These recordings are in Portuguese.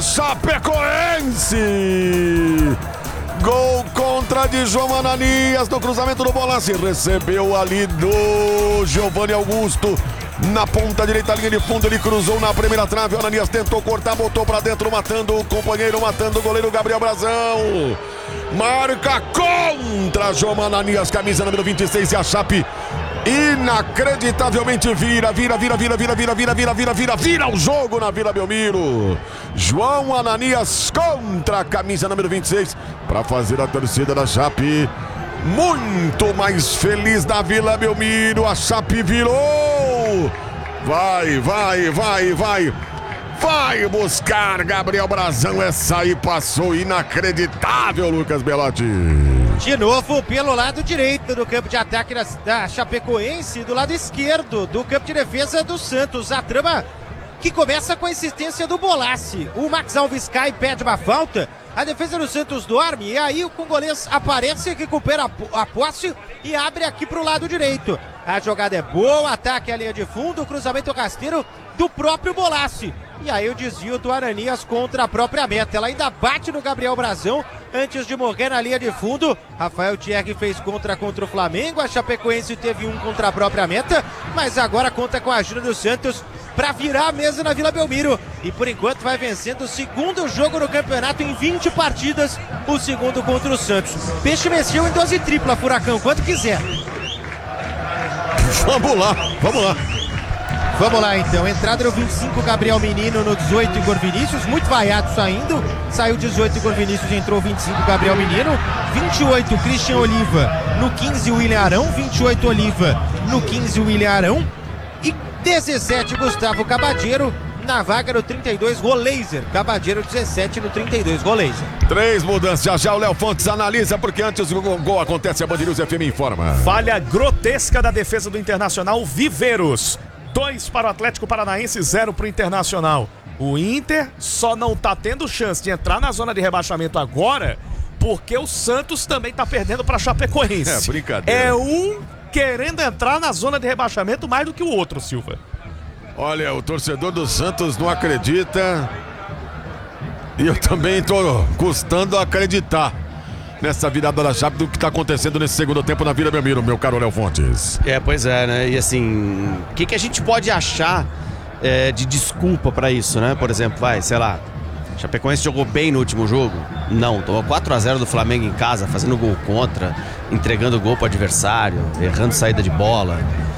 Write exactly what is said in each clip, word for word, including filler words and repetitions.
da Chapecoense. Gol contra de João Ananias no cruzamento do Bolassi. Recebeu ali do Giovanni Augusto. Na ponta direita, linha de fundo, ele cruzou na primeira trave. O Ananias tentou cortar, botou pra dentro, matando o companheiro, matando o goleiro Gabriel Brazão. Marca contra João Ananias, camisa número vinte e seis, e a Chape inacreditavelmente vira, vira, vira, vira, vira, vira, vira, vira, vira, vira, vira o jogo na Vila Belmiro. João Ananias contra a camisa número vinte e seis, para fazer a torcida da Chape muito mais feliz da Vila Belmiro. A Chape virou. Vai, vai, vai, vai. Vai buscar Gabriel Brazão. Essa aí passou inacreditável, Lucas Belotti. De novo pelo lado direito do campo de ataque da, da Chapecoense, do lado esquerdo do campo de defesa do Santos. A trama que começa com a insistência do Bolassi. O Max Alves cai e pede uma falta. A defesa do Santos dorme e aí o congolês aparece, recupera a posse e abre aqui para o lado direito. A jogada é boa, ataque à linha de fundo, cruzamento rasteiro do próprio Bolassi. E aí o desvio do Ananias contra a própria meta. Ela ainda bate no Gabriel Brazão antes de morrer na linha de fundo. Rafael Thierry fez contra contra o Flamengo. A Chapecoense teve um contra a própria meta, mas agora conta com a ajuda do Santos para virar a mesa na Vila Belmiro. E por enquanto vai vencendo o segundo jogo no campeonato em vinte partidas. O segundo contra o Santos. Peixe mexeu em dose tripla, Furacão, quanto quiser. Vamos lá, vamos lá. Vamos lá então, entrada no vinte e cinco, Gabriel Menino, no dezoito, Igor Vinícius, muito vaiado saindo, saiu dezoito, Igor Vinícius, entrou vinte e cinco, Gabriel Menino, vinte e oito, Christian Oliva, no quinze, William Arão, vinte e oito, Oliva, no quinze, William Arão, e dezessete, Gustavo Cabadeiro, na vaga no trinta e dois, Roleiser, Cabadeiro dezessete no trinta e dois, Roleiser. Três mudanças, já já o Léo Fontes analisa, porque antes do gol acontece, a Band News F M informa. Falha grotesca da defesa do Internacional, Viveiros. Dois para o Atlético Paranaense, zero para o Internacional. O Inter só não tá tendo chance de entrar na zona de rebaixamento agora porque o Santos também tá perdendo para a Chapecoense. É brincadeira. É um querendo entrar na zona de rebaixamento mais do que o outro, Silva. Olha, o torcedor do Santos não acredita. E eu também tô custando acreditar nessa virada da Chape do que está acontecendo nesse segundo tempo na Vila Belmiro, meu caro Léo Fontes. É, pois é, né? E assim, o que, que a gente pode achar é, de desculpa para isso, né? Por exemplo, vai, sei lá, Chapecoense jogou bem no último jogo? Não, tomou quatro a zero do Flamengo em casa, fazendo gol contra, entregando gol pro adversário, errando saída de bola.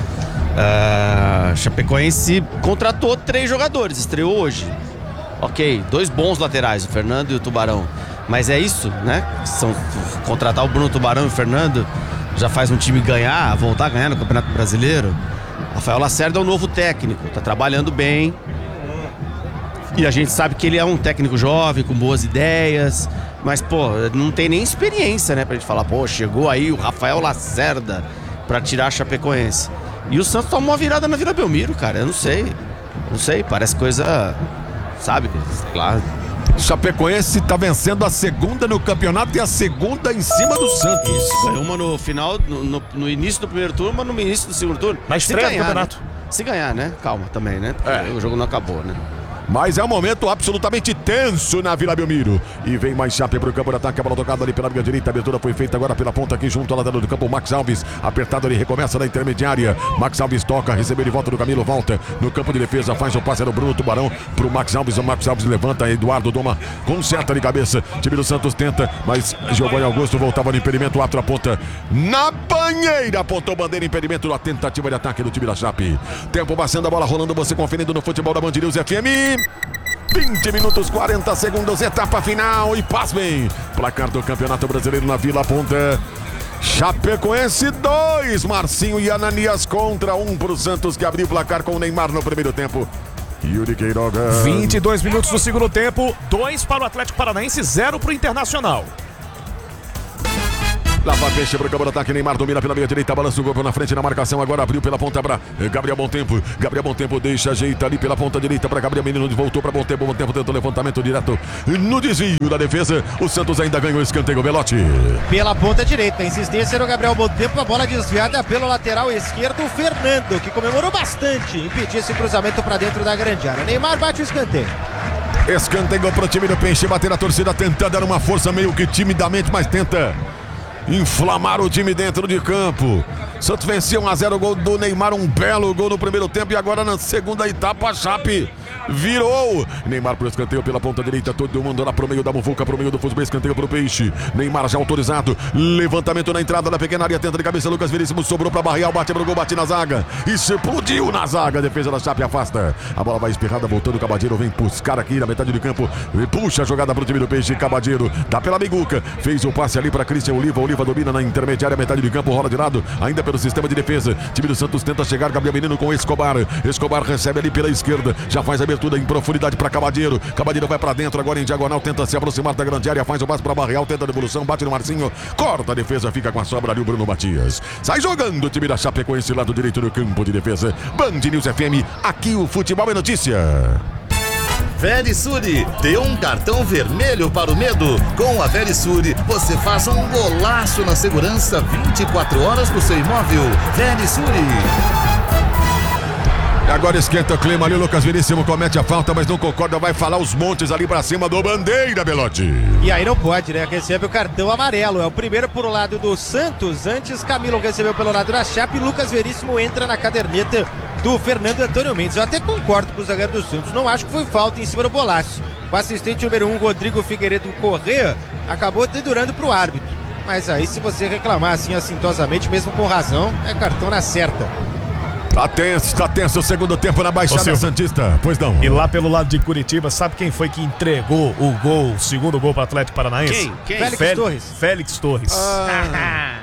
Uh, Chapecoense contratou três jogadores, estreou hoje. Ok, dois bons laterais, o Fernando e o Tubarão. Mas é isso, né? São, contratar o Bruno Tubarão e o Fernando já faz um time ganhar, voltar a ganhar no Campeonato Brasileiro. Rafael Lacerda é um novo técnico, tá trabalhando bem. E a gente sabe que ele é um técnico jovem, com boas ideias. Mas, pô, não tem nem experiência, né? Pra gente falar, pô, chegou aí o Rafael Lacerda pra tirar a Chapecoense. E o Santos tomou uma virada na Vila Belmiro, cara. Eu não sei. Não sei, parece coisa, sabe, sei lá. Chapecoense tá vencendo a segunda no campeonato e a segunda em cima do Santos. Isso, uma no final, no, no, no início do primeiro turno, uma no início do segundo turno. Mas estreia do campeonato. Né? Se ganhar, né? Calma também, né? Porque é. O jogo não acabou, né? Mas é um momento absolutamente tenso na Vila Belmiro. E vem mais Chape pro campo de ataque. A bola tocada ali pela minha direita. A abertura foi feita agora pela ponta aqui junto ao lateral do campo. Max Alves apertado ali, recomeça na intermediária. Max Alves toca, recebeu de volta do Camilo, volta no campo de defesa. Faz o passe no Bruno Tubarão pro Max Alves. O Max Alves levanta, Eduardo Doma conserta de cabeça. Time do Santos tenta, mas Giovanni Augusto voltava no impedimento. O árbitro aponta na banheira. Apontou bandeira, impedimento da tentativa de ataque do time da Chape. Tempo passando, a bola rolando, você conferindo no futebol da Band News F M. vinte minutos, quarenta segundos, etapa final e pasmem. Placar do Campeonato Brasileiro na Vila Ponta. Chapecoense dois, Marcinho e Ananias contra um pro Santos, que abriu o placar com o Neymar no primeiro tempo. Yuri Queiroga. vinte e dois minutos do segundo tempo, dois para o Atlético Paranaense, zero para o Internacional. Lá vai peixe pro campo do ataque, Neymar domina pela meia direita, balança o corpo na frente na marcação, agora abriu pela ponta para Gabriel Bontempo, Gabriel Bontempo deixa, ajeita ali pela ponta direita para Gabriel Menino, voltou para Bontempo, Bontempo tentou levantamento direto no desvio da defesa, o Santos ainda ganhou o escanteio, Belotti. Pela ponta direita, insistência no Gabriel Bontempo, a bola desviada pelo lateral esquerdo, o Fernando, que comemorou bastante, impedir esse cruzamento para dentro da grande área. Neymar bate o escanteio. Escanteio pro time do Peixe, bater a torcida tentando dar uma força meio que timidamente, mas tenta inflamar o time dentro de campo. Santos venceu um a zero, gol do Neymar, um belo gol no primeiro tempo e agora na segunda etapa a Chape virou. Neymar pro escanteio pela ponta direita, todo mundo lá pro meio da muvuca, pro meio do futebol, escanteio pro Peixe. Neymar já autorizado, levantamento na entrada da pequena área, tenta de cabeça, Lucas Veríssimo sobrou pra Barreal, bate pro gol, bate na zaga e explodiu na zaga, defesa da Chape afasta. A bola vai espirrada, voltando o Cabadeiro, vem buscar aqui na metade de campo, e puxa a jogada pro time do Peixe, Cabadeiro, dá pela Miguca, fez o passe ali pra Christian Oliva, Oliva domina na intermediária, metade de campo, rola de lado, ainda pelo sistema de defesa, time do Santos tenta chegar, Gabriel Menino com Escobar, Escobar recebe ali pela esquerda, já faz a abertura em profundidade para Cabadeiro, Cabadeiro vai para dentro agora em diagonal, tenta se aproximar da grande área, faz o passe para Barreal, tenta a devolução, bate no Marcinho, corta a defesa, fica com a sobra ali o Bruno Matias, sai jogando o time da Chapecoense lado direito do campo de defesa. Band News F M, aqui o futebol é notícia. Verisure, dê um cartão vermelho para o medo. Com a Verisure, você faz um golaço na segurança vinte e quatro horas pro seu imóvel. Verisure. Agora esquenta o clima ali, o Lucas Veríssimo comete a falta, mas não concorda, vai falar os montes ali pra cima do Bandeira, Belotti. E aí não pode, né? Recebe o cartão amarelo. É o primeiro por lado do Santos. Antes, Camilo recebeu pelo lado da Chape. Lucas Veríssimo entra na caderneta do Fernando Antônio Mendes. Eu até concordo com o zagueiro do Santos. Não acho que foi falta em cima do Bolaço. O assistente número um, Rodrigo Figueiredo Correa, acabou dedurando pro árbitro. Mas aí, se você reclamar assim assintosamente, mesmo com razão, é cartão na certa. Tá tenso, tá tenso o segundo tempo na Baixada Santista. Pois não. E lá pelo lado de Curitiba, sabe quem foi que entregou o gol, o segundo gol para o Atlético Paranaense? Quem? Quem? Félix Félix Torres. Félix Torres. Ah.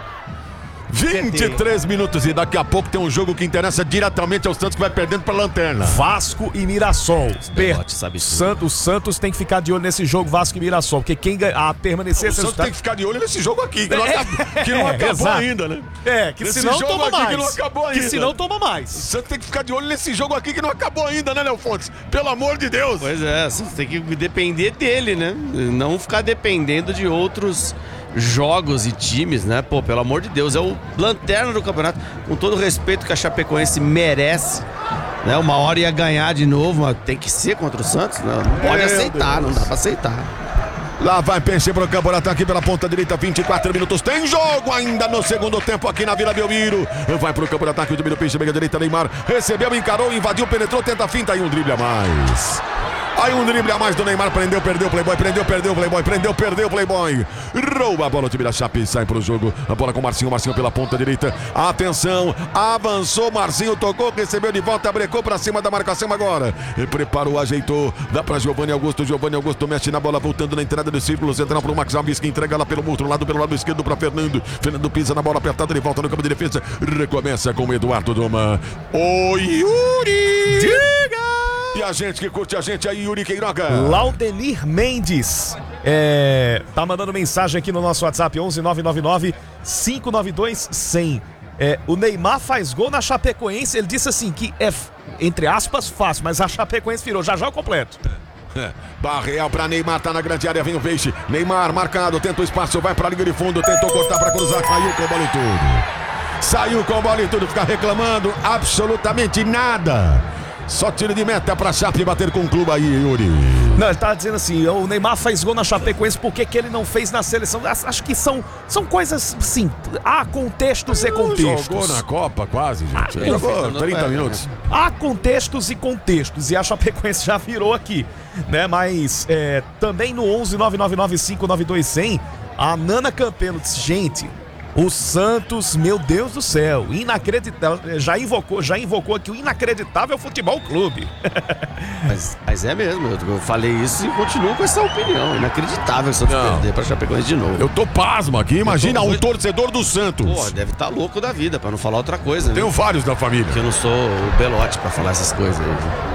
vinte e três minutos e daqui a pouco tem um jogo que interessa diretamente ao Santos, que vai perdendo pra lanterna. Vasco e Mirassol. Per... sabe Santos, o Santos tem que ficar de olho nesse jogo Vasco e Mirassol, porque quem ganha, a permanecer... O Santos tem que ficar de olho nesse jogo aqui, que não, É, acabou, que não acabou exato. ainda, né? É, que Nesse senão jogo toma aqui mais. que não acabou ainda. Que senão toma O mais. Santos tem que ficar de olho nesse jogo aqui que não acabou ainda, né, Léo Fontes? Pelo amor de Deus. Pois é, você tem que depender dele, né? Não ficar dependendo de outros jogos e times, né? Pô, pelo amor de Deus, é o lanterna do campeonato, com todo o respeito que a Chapecoense merece, né? Uma hora ia ganhar de novo, mas tem que ser contra o Santos, não, não pode Meu aceitar, Deus. não dá pra aceitar. Lá vai Peixe pro campo de ataque pela ponta direita, vinte e quatro minutos. Tem jogo ainda no segundo tempo aqui na Vila Belmiro. Vai pro campo de ataque, o time do Peixe, meia direita, Neymar. Recebeu, encarou, invadiu, penetrou, tenta a finta. Aí um drible a mais. Aí um drible a mais do Neymar, prendeu, perdeu o Playboy, prendeu, perdeu o Playboy, prendeu, perdeu o Playboy. Rouba a bola, o time da Chape sai pro jogo. A bola com o Marcinho, Marcinho pela ponta direita. Atenção, avançou, Marcinho tocou, recebeu de volta, brecou pra cima da marcação agora. E preparou, ajeitou, dá pra Giovanni Augusto, Giovanni Augusto mexe na bola, voltando na entrada do círculo central pro Max Alves, que entrega lá pelo outro lado, pelo lado esquerdo pra Fernando. Fernando pisa na bola apertada, ele volta no campo de defesa. Recomeça com o Eduardo Doma. O Yuri! Diga! E a gente que curte a gente aí, Yuri Queiroga. Laudenir Mendes é, tá mandando mensagem aqui no nosso WhatsApp onze nove nove nove cinco nove dois cem. É, o Neymar faz gol na Chapecoense. Ele disse assim que é, entre aspas, fácil, mas a Chapecoense virou. Já já o completo. Barreal pra Neymar, tá na grande área, vem o Peixe. Neymar marcado, tenta o espaço, vai pra linha de fundo, tentou cortar pra cruzar, caiu com a bola e tudo. Saiu com a bola e tudo, ficar reclamando absolutamente nada. Só tiro de meta pra Chape bater com o clube aí, Yuri. Não, ele tá dizendo assim, o Neymar faz gol na Chapecoense, por que que ele não fez na seleção? Acho que são, são coisas, sim, há contextos e contextos. Jogou na Copa quase, gente. Ah, Jogou ele trinta fez, minutos. Há contextos e contextos, e a Chapecoense já virou aqui, né? Mas é, também no onze nove nove nove cinco nove dois cem, a Nana Campelo disse, gente, o Santos, meu Deus do céu, inacreditável, já invocou, já invocou aqui o inacreditável futebol clube. Mas, mas é mesmo, eu falei isso e continuo com essa opinião. Inacreditável o Santos Não. perder pra Chapecoense de novo. Eu tô pasmo aqui, imagina tô- um torcedor do Santos. Pô, deve estar louco da vida, pra não falar outra coisa, né? Tenho vários da família. Que eu não sou o Belotti pra falar essas coisas aí.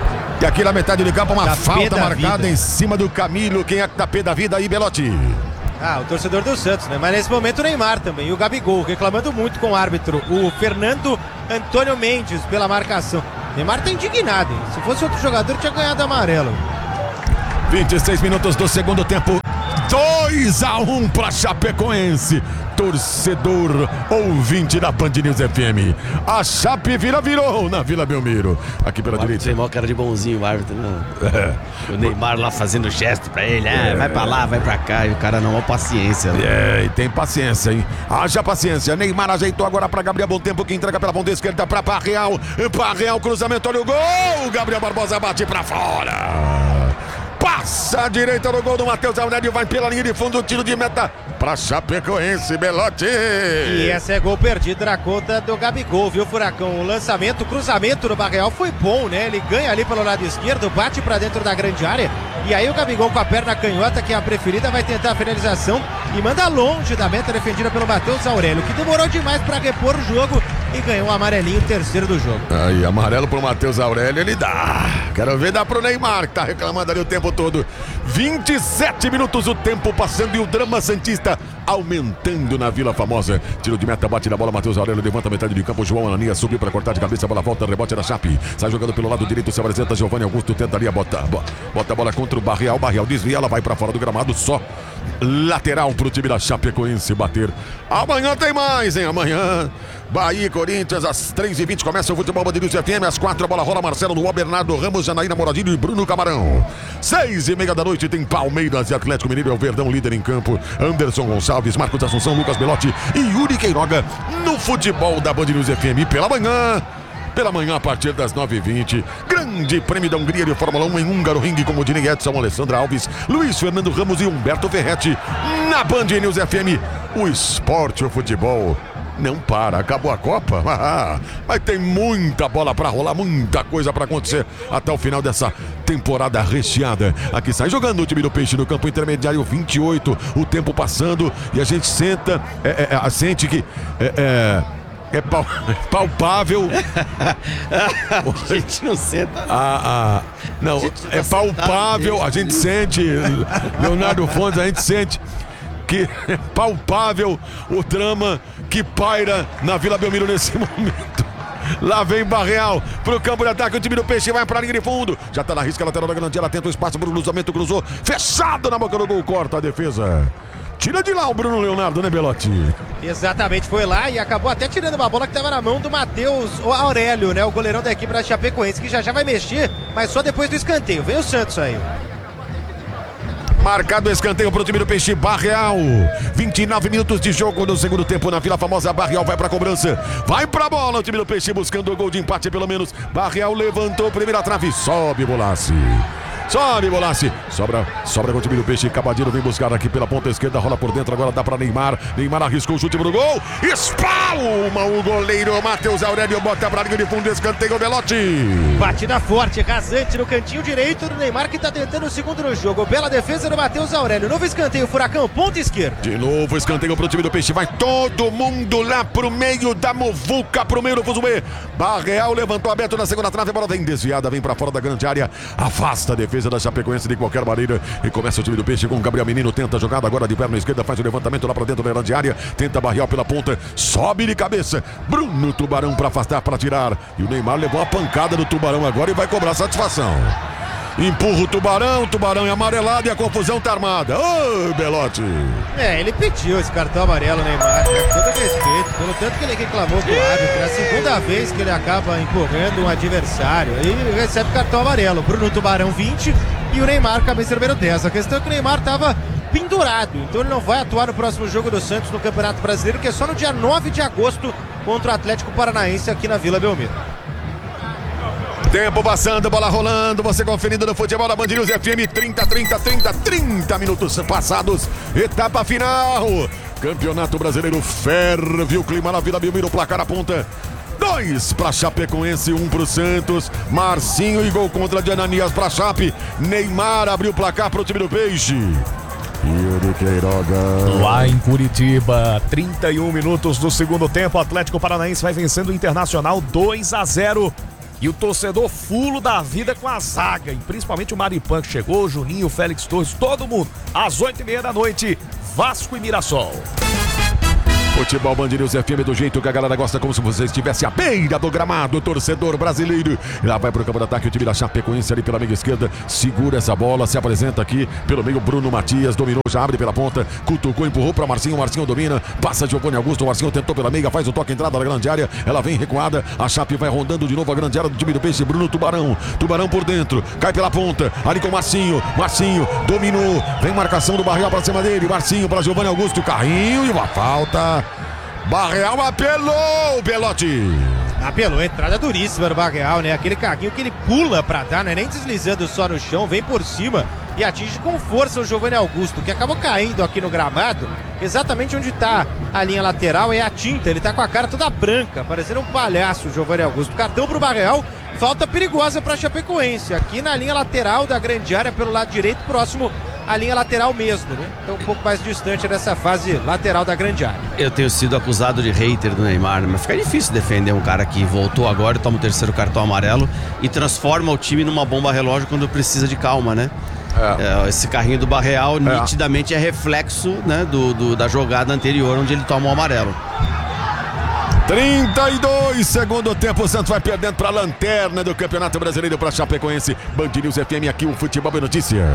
E aqui na metade de campo, uma Tá pé falta da marcada vida. em cima do Camilo. Quem é que tá pé da vida aí, Belotti? Ah, o torcedor do Santos, né? Mas nesse momento o Neymar também. E o Gabigol reclamando muito com o árbitro. O Fernando Antônio Mendes pela marcação. Neymar tá indignado, hein? Se fosse outro jogador, tinha ganhado amarelo. vinte e seis minutos do segundo tempo. dois a um pra Chapecoense. Torcedor ouvinte da Band News F M. A Chape vira virou na Vila Belmiro. Aqui pela direita. Tem maior cara de bonzinho, o árbitro. É. O Neymar lá fazendo gesto pra ele. É, é. Vai pra lá, vai pra cá. E o cara não, ó, paciência. É, e tem paciência, hein? Haja paciência. Neymar ajeitou agora pra Gabriel Bom Tempo, que entrega pela ponta esquerda pra Parreal. Parreal, cruzamento, olha o gol. Gabriel Barbosa bate pra fora. Passa a direita no gol do Matheus Aurélio, vai pela linha de fundo, tiro de meta pra Chapecoense, Belotti. E esse é gol perdido na conta do Gabigol, viu, Furacão? O lançamento, o cruzamento do Barreal foi bom, né? Ele ganha ali pelo lado esquerdo, bate pra dentro da grande área. E aí o Gabigol com a perna canhota, que é a preferida, vai tentar a finalização e manda longe da meta defendida pelo Matheus Aurélio, que demorou demais pra repor o jogo e ganhou um amarelinho, terceiro do jogo. Aí, amarelo pro Matheus Aurélio, ele dá. Quero ver dar pro Neymar, que tá reclamando ali o tempo todo. vinte e sete minutos o tempo passando e o drama santista aumentando na Vila Famosa. Tiro de meta, bate na bola, Matheus Aurélio levanta a metade de campo, João Ananias subiu para cortar de cabeça, a bola volta, rebote da Chape. Sai jogando pelo lado direito, se apresenta Giovanni Augusto, tentaria botar, bota a bola contra o Barreal, Barreal desvia, ela vai para fora do gramado, só lateral pro time da Chapecoense bater. Amanhã tem mais, hein? Amanhã Bahia e Corinthians, às três e vinte começa o futebol Band News F M, às quatro a bola rola, Marcelo Luan, Bernardo Ramos, Janaína Moradinho e Bruno Camarão. Seis e meia da noite tem Palmeiras e Atlético Mineiro, é o Verdão líder em campo. Anderson Gonçalves, Marcos Assunção, Lucas Belotti e Yuri Queiroga no futebol da Band News F M. Pela manhã, pela manhã a partir das nove e vinte, Grande Prêmio da Hungria de Fórmula um em Húngaro Ring com Odinei Edson, Alessandra Alves, Luiz Fernando Ramos e Humberto Ferretti na Band News F M. O esporte, o futebol não para, acabou a Copa, ah, mas tem muita bola pra rolar, muita coisa pra acontecer até o final dessa temporada recheada. Aqui sai jogando o time do Peixe no campo intermediário, vinte e oito, o tempo passando e a gente senta, é, é, sente que é, é, é pal, palpável. A gente não senta. Ah, ah, não, é palpável, a gente sente, Leonardo Fontes, a gente sente que é palpável o drama que paira na Vila Belmiro nesse momento. Lá vem Barreal pro campo de ataque, o time do Peixe vai pra linha de fundo, já tá na risca lateral da grande área, tenta o espaço pro cruzamento, cruzou, fechado na boca do gol, corta a defesa. Tira de lá o Bruno Leonardo, né, Belotti? Exatamente, foi lá e acabou até tirando uma bola que estava na mão do Matheus Aurélio, né? O goleirão da equipe da Chapecoense, que já já vai mexer, mas só depois do escanteio. Vem o Santos aí. Marcado o escanteio pro time do Peixe, Barreal. vinte e nove minutos de jogo no segundo tempo na Vila Famosa. Barreal vai pra cobrança, vai pra bola. O time do Peixe buscando o gol de empate pelo menos. Barreal levantou, primeira trave, sobe Bolassi. Sobe Bolassi, sobra, sobra com o time do Peixe. Cabadinho vem buscar aqui pela ponta esquerda, rola por dentro, agora dá pra Neymar. Neymar arriscou o chute pro gol, espalma o goleiro Matheus Aurélio, bota pra linha de fundo, escanteio Belotti. Batida forte, rasante no cantinho direito do Neymar, que tá tentando o segundo no jogo. Bela defesa do Matheus Aurélio, novo escanteio, Furacão, ponta esquerda. De novo escanteio pro time do Peixe, vai todo mundo lá pro meio da muvuca, pro meio do Fuzumê. Barreal levantou aberto na segunda trave, a bola vem desviada, vem pra fora da grande área, afasta a defesa da Chapecoense de qualquer maneira e começa o time do Peixe com o Gabriel Menino, tenta a jogada agora de perna esquerda, faz o levantamento lá pra dentro da grande área, tenta Barreal pela ponta, sobe de cabeça, Bruno Tubarão pra afastar, pra tirar, e o Neymar levou a pancada do Tubarão agora e vai cobrar satisfação. Empurra o Tubarão, o Tubarão é amarelado e a confusão tá armada. Ô, Belotti! É, ele pediu esse cartão amarelo, Neymar, né? Com todo respeito, pelo tanto que ele reclamou com o árbitro. É a segunda vez que ele acaba empurrando um adversário e recebe cartão amarelo. Bruno Tubarão vinte e o Neymar camisa número dez. A questão é que o Neymar tava pendurado, então ele não vai atuar no próximo jogo do Santos no Campeonato Brasileiro, que é só no dia nove de agosto contra o Atlético Paranaense aqui na Vila Belmiro. Tempo passando, bola rolando, você conferindo no futebol da Band News F M, trinta, trinta, trinta, trinta minutos passados, etapa final, Campeonato Brasileiro, ferve o clima na Vila Belmiro, placar aponta, dois pra Chapecoense, um pro Santos, Marcinho e gol contra de Ananias pra Chape, Neymar abriu o placar pro time do Peixe. Yuri Queiroga. Lá em Curitiba, trinta e um minutos do segundo tempo, o Atlético Paranaense vai vencendo o Internacional dois a zero. E o torcedor fulo da vida com a zaga, e principalmente o Maripan que chegou, o Juninho, o Félix Torres, todo mundo. Às oito e meia da noite, Vasco e Mirassol. Futebol Band News F M do jeito que a galera gosta, como se você estivesse à beira do gramado, torcedor brasileiro. Lá vai pro campo de ataque o time da Chapecoense ali pela meia esquerda, segura essa bola, se apresenta aqui pelo meio, Bruno Matias dominou, já abre pela ponta, cutucou, empurrou pra Marcinho, Marcinho domina, passa Giovanni Augusto, Marcinho tentou pela meia, faz o toque, entrada da grande área, ela vem recuada, a Chape vai rondando de novo a grande área do time do Peixe, Bruno Tubarão, Tubarão por dentro, cai pela ponta, ali com Marcinho, Marcinho dominou, vem marcação do Barreal pra cima dele, Marcinho para Giovanni Augusto, carrinho e uma falta. Barreal apelou, Belotti. Apelou, entrada duríssima do Barreal, né? Aquele carrinho que ele pula pra dar, não é nem deslizando só no chão, vem por cima e atinge com força o Giovanni Augusto, que acabou caindo aqui no gramado, exatamente onde tá a linha lateral, é a tinta, ele tá com a cara toda branca, parecendo um palhaço o Giovanni Augusto. Cartão pro Barreal, falta perigosa pra Chapecoense, aqui na linha lateral da grande área, pelo lado direito, próximo a linha lateral mesmo, né? Então um pouco mais distante dessa fase lateral da grande área. Eu tenho sido acusado de hater do Neymar, né? Mas fica difícil defender um cara que voltou agora, toma o terceiro cartão amarelo e transforma o time numa bomba relógio quando precisa de calma, né? É. É, esse carrinho do Barreal é. nitidamente é reflexo, né, do, do, da jogada anterior onde ele toma o amarelo. trinta e dois, segundo tempo, o Santos vai perdendo para a lanterna do Campeonato Brasileiro para Chapecoense. Band News F M, aqui o Futebol é Notícia.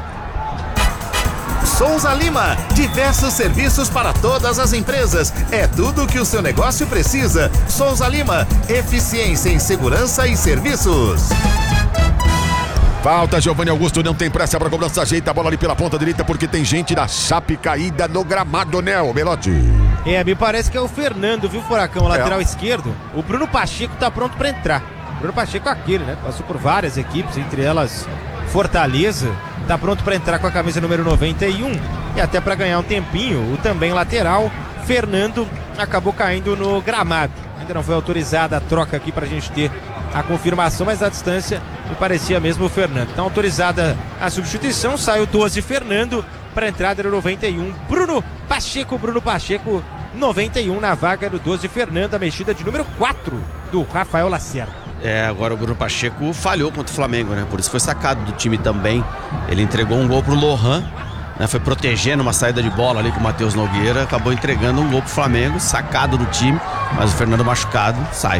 Souza Lima, diversos serviços para todas as empresas. É tudo o que o seu negócio precisa. Souza Lima, eficiência em segurança e serviços. Falta, Giovanni Augusto não tem pressa para cobrança, ajeita a bola ali pela ponta direita porque tem gente da Chape caída no gramado, né, o Belotti? É, me parece que é o Fernando, viu, Furacão, lateral é. esquerdo. O Bruno Pacheco tá pronto para entrar. O Bruno Pacheco é aquele, né? Passou por várias equipes, entre elas Fortaleza. Tá pronto para entrar com a camisa número noventa e um e até para ganhar um tempinho. O também lateral, Fernando, acabou caindo no gramado. Ainda não foi autorizada a troca aqui pra gente ter a confirmação, mas à distância me parecia mesmo o Fernando. Então autorizada a substituição, sai o doze Fernando para a entrada do noventa e um Bruno Pacheco, Bruno Pacheco noventa e um na vaga do doze Fernando, a mexida de número quatro do Rafael Lacerda. É, agora o Bruno Pacheco falhou contra o Flamengo, né? Por isso foi sacado do time também. Ele entregou um gol pro Lohan, né? Foi protegendo uma saída de bola ali com o Matheus Nogueira, acabou entregando um gol pro Flamengo, sacado do time, mas o Fernando machucado sai.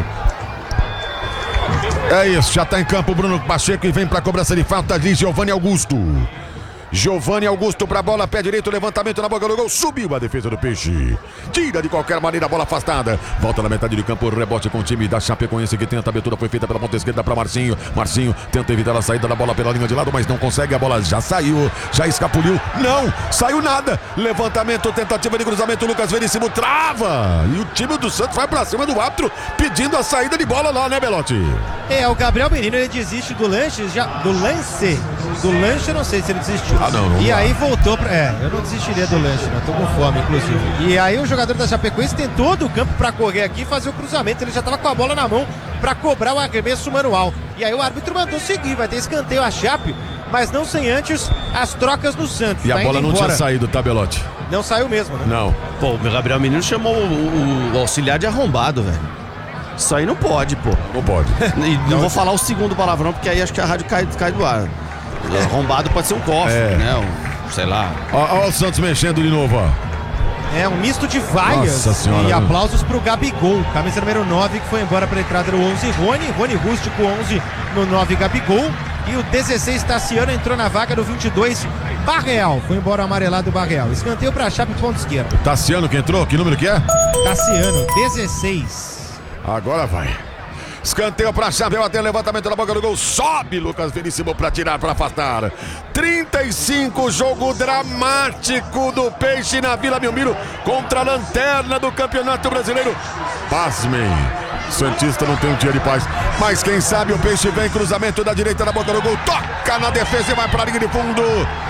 É isso, já tá em campo o Bruno Pacheco e vem pra cobrança de falta de Giovanni Augusto. Giovanni Augusto pra bola, pé direito, levantamento na boca do gol, subiu a defesa do Peixe. Tira de qualquer maneira a bola afastada. Volta na metade de campo, rebote com o time da Chapecoense que tenta, a abertura foi feita pela ponta esquerda pra Marcinho. Marcinho tenta evitar a saída da bola pela linha de lado, mas não consegue, a bola já saiu, já escapuliu. Não, saiu nada. Levantamento, tentativa de cruzamento, Lucas Veríssimo trava. E o time do Santos vai pra cima do árbitro, pedindo a saída de bola lá, né, Belotti? É, o Gabriel Menino, ele desiste do lance, já, do lance, do lance eu não sei se ele desistiu. Ah, não, não e dá. Aí voltou pra... É, eu não desistiria do lanche, não. Tô com fome, inclusive. E aí o jogador da Chapecoense tentou do campo pra correr aqui e fazer o cruzamento. Ele já tava com a bola na mão pra cobrar o arremesso manual. E aí o árbitro mandou seguir. Vai ter escanteio a Chape, mas não sem antes as trocas no Santos. E tá a bola não embora. tinha saído, tá, Belotti? Não saiu mesmo, né? Não. Pô, o Gabriel Menino chamou o, o, o auxiliar de arrombado, velho. Isso aí não pode, pô. Não pode. E não, não vou falar o segundo palavrão, porque aí acho que a rádio cai, cai do ar. Arrombado pode ser um cofre, É. né? Um, sei lá. Ó, ó o Santos mexendo de novo, ó. É um misto de vaias. Nossa senhora, e né? aplausos pro Gabigol, camisa número nove, que foi embora pra entrada do onze Rony, Rony Rústico onze no nove Gabigol, e o dezesseis Tassiano entrou na vaga do vinte e dois Barreal, foi embora o amarelado Barreal. Escanteio pra Chape, ponto esquerdo. Tassiano que entrou, que número que é? Tassiano, dezesseis. Agora vai. Escanteio pra Chape, bateu levantamento na boca do gol, sobe Lucas Veríssimo pra tirar, pra afastar. trinta e cinco, jogo dramático do Peixe na Vila Belmiro contra a lanterna do Campeonato Brasileiro. Pasmem, Santista não tem um dia de paz, mas quem sabe o Peixe vem, cruzamento da direita na boca do gol, toca na defesa e vai pra linha de fundo.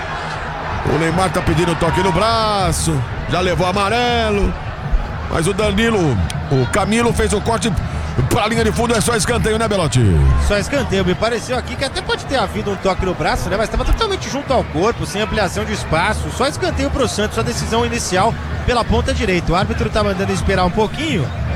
O Neymar tá pedindo toque no braço, já levou amarelo, mas o Danilo, o Camilo fez o corte pra linha de fundo, é só escanteio, né, Belotti? Só escanteio, me pareceu aqui que até pode ter havido um toque no braço, né? Mas estava totalmente junto ao corpo, sem ampliação de espaço. Só escanteio pro Santos, a decisão inicial pela ponta direita. O árbitro tá mandando esperar um pouquinho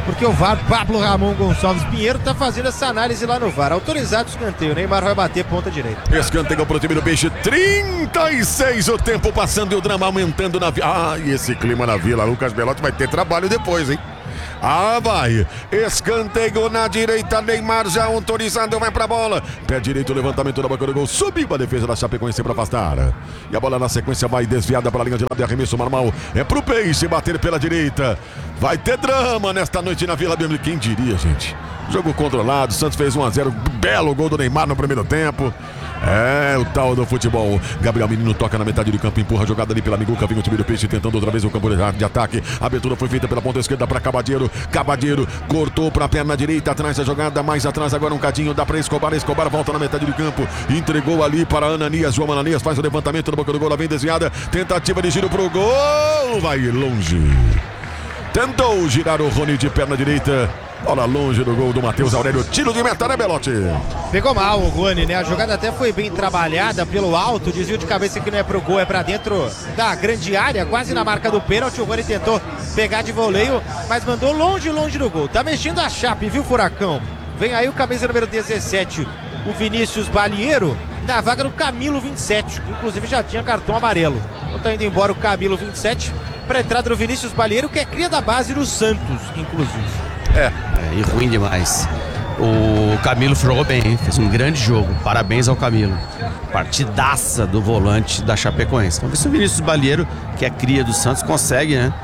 porque o V A R, Pablo Ramon Gonçalves Pinheiro, tá fazendo essa análise lá no V A R. Autorizado o escanteio, o Neymar vai bater ponta direita. Escanteio pro time do Peixe, trinta e seis, o tempo passando e o drama aumentando na Vila. Ah, e esse clima na Vila, Lucas Belotti vai ter trabalho depois, hein? Ah, vai. Escanteio na direita. Neymar já autorizado. Vai pra bola. Pé direito, levantamento da boca do gol. Subiu a defesa da Chapecoense pra afastar. E a bola na sequência vai desviada pra linha de lado. E arremesso normal. É pro Peixe bater pela direita. Vai ter drama nesta noite na Vila Belmiro. Quem diria, gente? Jogo controlado. Santos fez um a zero. Belo gol do Neymar no primeiro tempo. É o tal do futebol. Gabriel Menino toca na metade do campo, empurra a jogada ali pela Miguca. Vem o time do Peixe tentando outra vez o campo de ataque. A abertura foi feita pela ponta esquerda para Cabadeiro. Cabadeiro cortou para a perna direita, atrás da jogada, mais atrás agora um cadinho, dá para Escobar. Escobar volta na metade do campo, entregou ali para Ananias. João Ananias faz o levantamento na boca do gol, ela vem desviada. Tentativa de giro pro gol, vai longe. Tentou girar o Rony de perna direita. Bola longe do gol do Matheus Aurélio. Tiro de meta, né, Belotti? Pegou mal o Rony, né? A jogada até foi bem trabalhada pelo alto. Desvio de cabeça que não é pro gol, é pra dentro da grande área, quase na marca do pênalti. O Rony tentou pegar de voleio, mas mandou longe, longe do gol. Tá mexendo a Chape, viu, Furacão? Vem aí o camisa número dezessete, o Vinícius Balieiro, na vaga do Camilo vinte e sete, que inclusive já tinha cartão amarelo. Então tá indo embora o Camilo vinte e sete pra entrada do Vinícius Balieiro, que é cria da base do Santos, inclusive. É, é e ruim demais. O Camilo jogou bem, hein? Fez um grande jogo. Parabéns ao Camilo. Partidaça do volante da Chapecoense. Vamos ver se o Vinícius Balieiro, que é cria do Santos, consegue, né,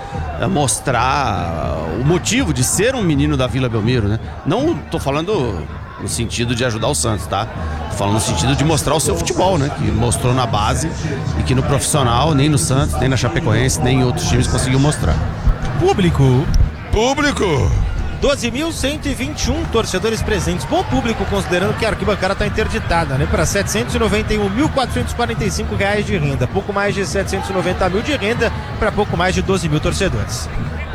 mostrar o motivo de ser um menino da Vila Belmiro, né? Não tô falando no sentido de ajudar o Santos, tá? Tô falando no sentido de mostrar o seu futebol, né? Que mostrou na base e que no profissional, nem no Santos, nem na Chapecoense, nem em outros times conseguiu mostrar. Público. Público. doze mil cento e vinte e um torcedores presentes. Bom público, considerando que a arquibancada está interditada, né? Para setecentos e noventa e um mil quatrocentos e quarenta e cinco reais de renda. Pouco mais de setecentos e noventa mil de renda para pouco mais de doze mil torcedores.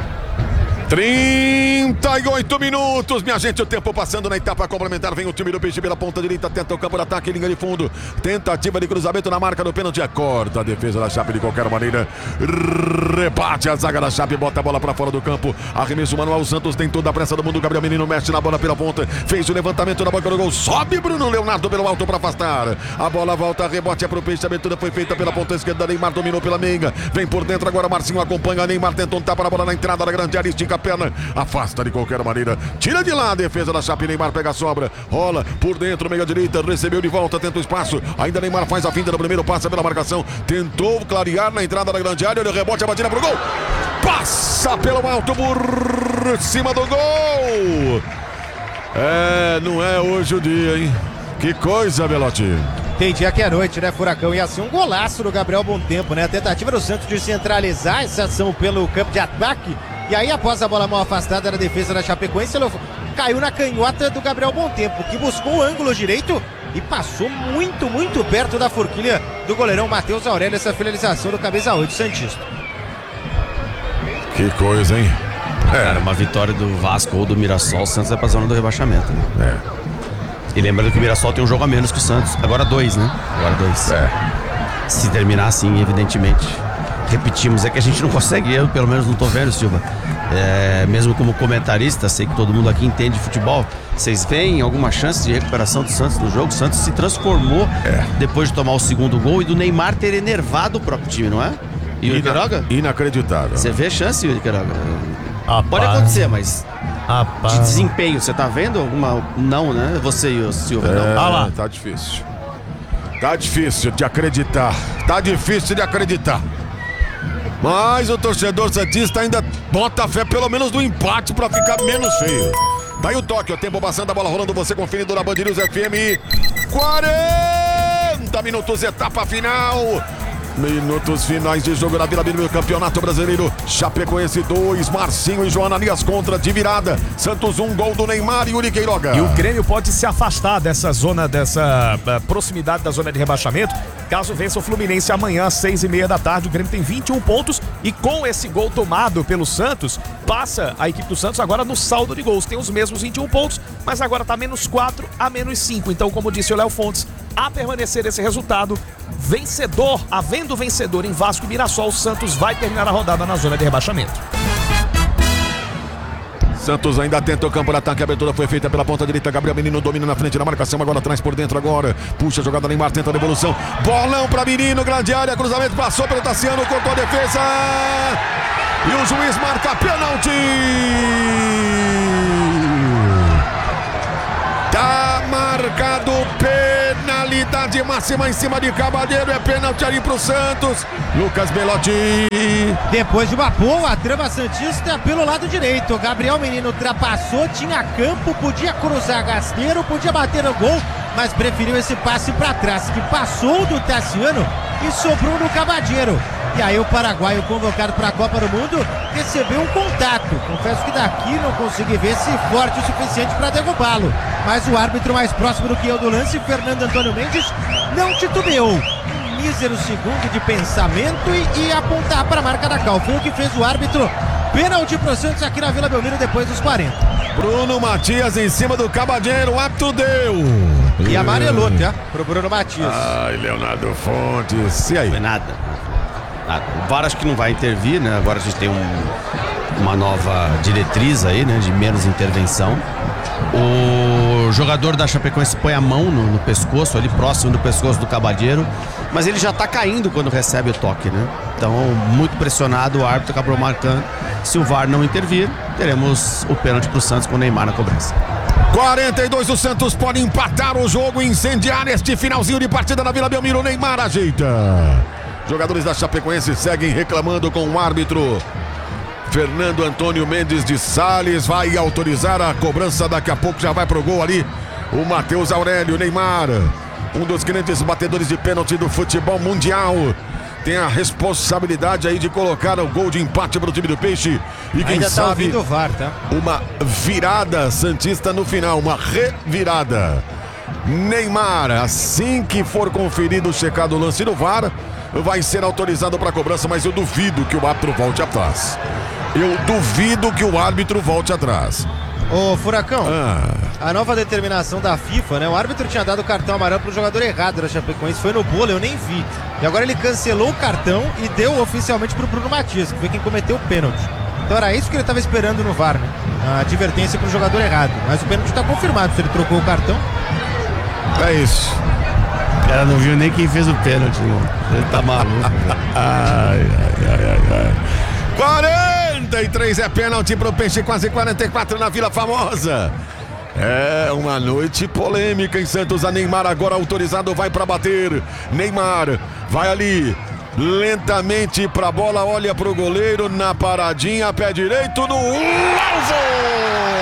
trinta e oito minutos, minha gente, o tempo passando na etapa complementar. Vem o time do Peixe pela ponta direita, tenta o campo de ataque, linha de fundo, tentativa de cruzamento na marca do pênalti, corta a defesa da Chape de qualquer maneira, rebate a zaga da Chape, bota a bola pra fora do campo, arremesso manual. O Santos tem toda a pressa do mundo. Gabriel Menino mexe na bola pela ponta, fez o levantamento na boca do gol, sobe Bruno Leonardo pelo alto pra afastar, a bola volta, rebote é pro Peixe, a abertura foi feita pela ponta esquerda, Neymar dominou pela meiga, vem por dentro agora, Marcinho acompanha, Neymar tenta um tapa na bola na entrada da grande área, estica a perna, afasta de qualquer maneira, tira de lá a defesa da Chape. Neymar pega a sobra, rola por dentro, meia direita, recebeu de volta, tenta o espaço, ainda Neymar faz a finta no primeiro, passa pela marcação, tentou clarear na entrada da grande área, o rebote, a batida pro gol, passa pelo alto por cima do gol. É, não é hoje o dia, hein? Que coisa, Belotti. Tem dia que é noite, né, Furacão? Ia ser um golaço do Gabriel Bom Tempo, né? A tentativa do Santos de centralizar essa ação pelo campo de ataque. E aí, após a bola mal afastada da defesa da Chapecoense, ele caiu na canhota do Gabriel Bom Tempo, que buscou o ângulo direito e passou muito, muito perto da forquilha do goleirão Matheus Aurélio. Essa finalização do camisa oito santista. Que coisa, hein? É. Cara, uma vitória do Vasco ou do Mirassol, o Santos vai pra zona do rebaixamento, né? É. E lembrando que o Mirassol tem um jogo a menos que o Santos. Agora dois, né? Agora dois. É. Se terminar assim, evidentemente. Repetimos, é que a gente não consegue, eu pelo menos não tô vendo, Silva. É, mesmo como comentarista, sei que todo mundo aqui entende de futebol. Vocês veem alguma chance de recuperação do Santos no jogo? O Santos se transformou é. depois de tomar o segundo gol e do Neymar ter enervado o próprio time, não é? E o Queiroga? Inacreditável. Você vê chance, Yuri Queiroga? Rapaz. Pode acontecer, mas Rapaz. de desempenho, você tá vendo alguma? Não, né? Você e o Silva, É, não. Ah lá. tá difícil. Tá difícil de acreditar. Tá difícil de acreditar. Mas o torcedor santista ainda bota fé pelo menos do empate pra ficar menos feio. Daí o toque, o tempo passando, a bola rolando, você conferindo na Band News F M. quarenta minutos, etapa final. Minutos finais de jogo na Vila Belmiro, Campeonato Brasileiro. Chapecoense dois, Marcinho e João Ananias contra de virada. Santos um, gol do Neymar e Yuri Queiroga. E o Grêmio pode se afastar dessa zona, dessa uh, proximidade da zona de rebaixamento, caso vença o Fluminense amanhã às seis e meia da tarde. O Grêmio tem vinte e um pontos e com esse gol tomado pelo Santos, passa a equipe do Santos agora no saldo de gols. Tem os mesmos vinte e um pontos, mas agora tá menos quatro a menos cinco. Então, como disse o Léo Fontes, a permanecer esse resultado, vencedor, havendo vencedor em Vasco e Mirassol, o Santos vai terminar a rodada na zona de rebaixamento. Santos ainda tenta o campo de ataque. A abertura foi feita pela ponta direita. Gabriel Menino domina na frente da marcação. Agora atrás por dentro agora. Puxa a jogada. Neymar tenta a devolução. Bolão para Menino. Grande área. Cruzamento passou pelo Tassiano. Cortou a defesa. E o juiz marca pênalti. Tá marcado penalidade máxima em cima de Cabadeiro. É pênalti ali pro Santos. Lucas Belotti. Depois de uma boa trama santista pelo lado direito. Gabriel Menino ultrapassou, tinha campo, podia cruzar Gasqueiro, podia bater no gol, mas preferiu esse passe para trás, que passou do Tassiano e sobrou no Cabadeiro. E aí o paraguaio, convocado para a Copa do Mundo, recebeu um contato. Confesso que daqui não consegui ver se forte o suficiente para derrubá-lo. Mas o árbitro mais próximo do que eu do lance, Fernando Antônio Mendes, não titubeou. Um mísero segundo de pensamento e, e apontar para a marca da Cal. Foi o que fez o árbitro. Pênalti pro Santos aqui na Vila Belmiro depois dos quarenta. Bruno Matias em cima do Cabadeiro. O árbitro deu. E amarelou, tá? Pro Bruno Matias. Ai, Leonardo Fontes. E aí? Não foi nada. Nada. O V A R acho que não vai intervir, né? Agora a gente tem um, uma nova diretriz aí, né? De menos intervenção. O jogador da Chapecoense põe a mão no, no pescoço, ali próximo do pescoço do Cabadeiro, mas ele já tá caindo quando recebe o toque, né? Então, muito pressionado, o árbitro acabou marcando. Se o V A R não intervir, teremos o pênalti pro Santos com o Neymar na cobrança. quarenta e dois, o Santos pode empatar o jogo e incendiar neste finalzinho de partida na Vila Belmiro. O Neymar ajeita. Jogadores da Chapecoense seguem reclamando com o árbitro. Fernando Antônio Mendes de Sales vai autorizar a cobrança. Daqui a pouco já vai pro gol ali o Matheus Aurélio. Neymar, um dos grandes batedores de pênalti do futebol mundial, tem a responsabilidade aí de colocar o gol de empate para o time do Peixe. E quem Ainda tá sabe ouvindo o V A R, tá? uma virada santista no final, uma revirada. Neymar, assim que for conferido, checado o lance do V A R, vai ser autorizado para cobrança, mas eu duvido que o árbitro volte atrás. Eu duvido que o árbitro volte atrás. Ô, Furacão, Ah. a nova determinação da FIFA, né? O árbitro tinha dado o cartão amarelo pro jogador errado da Chapecoense, foi no bolo, eu nem vi. E agora ele cancelou o cartão e deu oficialmente pro Bruno Matias, que foi quem cometeu o pênalti. Então era isso que ele estava esperando no V A R, né? A advertência pro jogador errado. Mas o pênalti tá confirmado, se ele trocou o cartão. É isso. O cara não viu nem quem fez o pênalti, irmão. Ele tá maluco. Ai, ai, ai, ai, ai. quarenta e três é pênalti pro Peixe, quase quarenta e quatro na Vila Famosa. É uma noite polêmica em Santos. A Neymar agora autorizado, vai para bater. Neymar vai ali lentamente pra bola, olha pro goleiro na paradinha, pé direito no alvo.